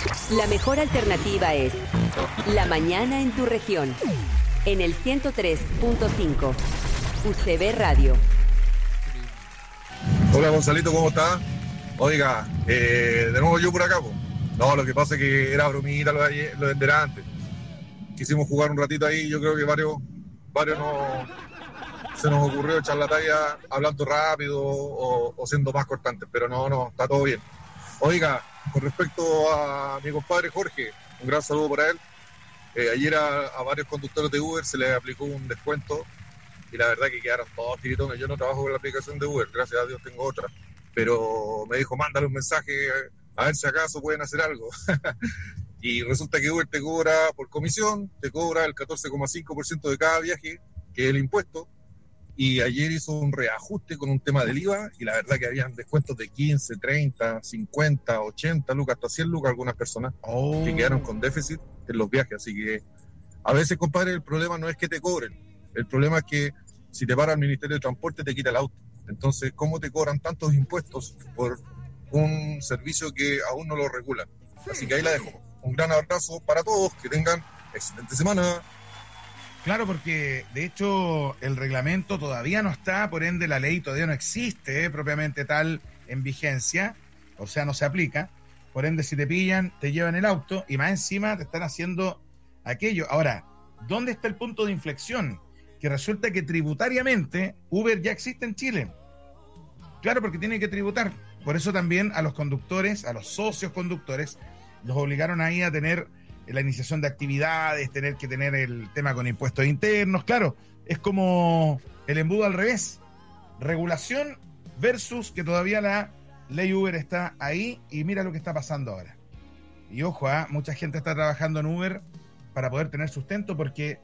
La mejor alternativa es La Mañana en tu región. En el 103.5 UCB Radio. Hola Gonzalito, ¿cómo estás? Oiga, de nuevo yo por acá, po. No, lo que pasa es que era bromita lo de delante. Quisimos jugar un ratito ahí, yo creo que varios se nos ocurrió echar la talla hablando rápido o siendo más cortantes, pero no, está todo bien. Oiga, con respecto a mi compadre Jorge, un gran saludo para él. Ayer a varios conductores de Uber se les aplicó un descuento y la verdad que quedaron todos tiritones. Yo no trabajo con la aplicación de Uber, gracias a Dios tengo otra, pero me dijo mándale un mensaje a ver si acaso pueden hacer algo. Y resulta que Uber te cobra por comisión, te cobra el 14,5% de cada viaje, que es el impuesto, y ayer hizo un reajuste con un tema del IVA y la verdad que habían descuentos de 15, 30, 50, 80 lucas, hasta 100 lucas algunas personas que quedaron con déficit en los viajes. Así que a veces, compadre, el problema no es que te cobren, el problema es que si te para el Ministerio de Transporte te quita el auto. Entonces, ¿cómo te cobran tantos impuestos por un servicio que aún no lo regulan? Así que ahí la dejo. Un gran abrazo para todos, que tengan excelente semana. Claro, porque de hecho el reglamento todavía no está, por ende la ley todavía no existe propiamente tal en vigencia, o sea, no se aplica. Por ende, si te pillan, te llevan el auto y más encima te están haciendo aquello. Ahora, ¿dónde está el punto de inflexión? Que resulta que tributariamente Uber ya existe en Chile. Claro, porque tiene que tributar. Por eso también a los conductores, a los socios conductores, los obligaron ahí a tener la iniciación de actividades, tener que tener el tema con impuestos internos. Claro, es como el embudo al revés. Regulación versus que todavía la ley Uber está ahí y mira lo que está pasando ahora. Y ojo, mucha gente está trabajando en Uber para poder tener sustento porque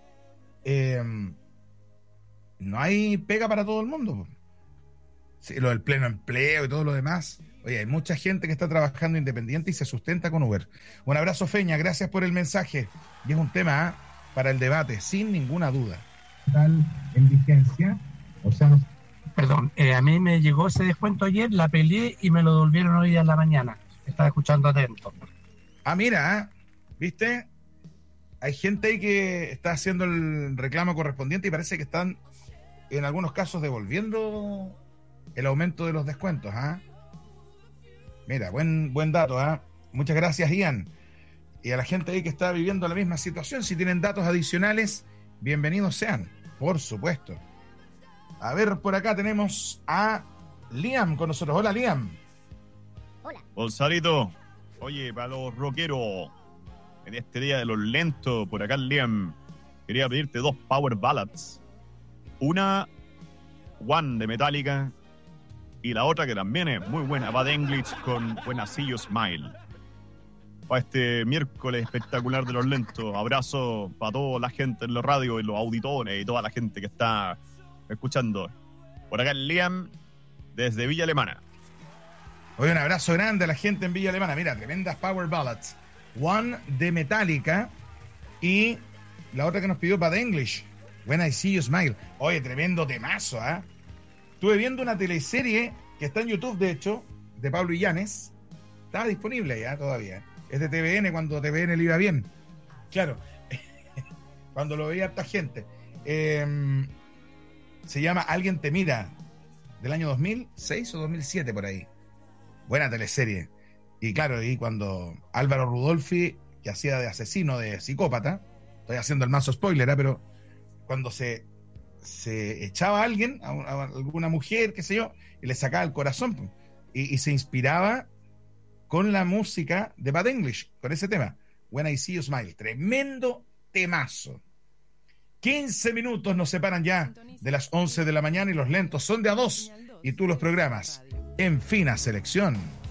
no hay pega para todo el mundo. Sí, lo del pleno empleo y todo lo demás. Oye, hay mucha gente que está trabajando independiente y se sustenta con Uber. Un abrazo, Feña, gracias por el mensaje. Y es un tema para el debate, sin ninguna duda. En vigencia, o sea, no... Perdón, a mí me llegó ese descuento ayer, la peleé y me lo devolvieron hoy en la mañana. Estaba escuchando atento. Mira, ¿viste? Hay gente ahí que está haciendo el reclamo correspondiente y parece que están, en algunos casos, devolviendo el aumento de los descuentos, Mira, buen dato, Muchas gracias, Ian. Y a la gente ahí que está viviendo la misma situación, si tienen datos adicionales, bienvenidos sean, por supuesto. A ver, por acá tenemos a Liam con nosotros. Hola, Liam. Hola. Gonzalito, oye, para los rockeros, en este día de los lentos, por acá, Liam, quería pedirte 2 power ballads. Una, One de Metallica, y la otra que también es muy buena, Bad English con When I See You Smile. Para este miércoles espectacular de los lentos, abrazo para toda la gente en la radio y los auditores y toda la gente que está escuchando. Por acá el Liam, desde Villa Alemana. Oye, un abrazo grande a la gente en Villa Alemana. Mira, tremendas power ballads. One de Metallica y la otra que nos pidió Bad English, When I See You Smile. Oye, tremendo temazo, Estuve viendo una teleserie que está en YouTube, de hecho, de Pablo Illanes. Está disponible ya todavía. Es de TVN, cuando TVN le iba bien. Claro, cuando lo veía harta gente. Se llama Alguien te mira, del año 2006 o 2007 por ahí. Buena teleserie. Y claro, y cuando Álvaro Rudolphy, que hacía de asesino, de psicópata, estoy haciendo el mazo spoiler, pero cuando se echaba a alguien, a alguna mujer, qué sé yo, y le sacaba el corazón, y se inspiraba con la música de Bad English, con ese tema, When I See You Smile. Tremendo temazo. 15 minutos nos separan ya de las 11 de la mañana y los lentos son de a 2, y tú los programas en fina selección.